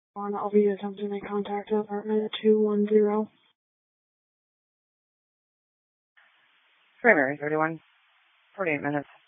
I'll be attempting to contact apartment 210. Primary 31, 48 minutes.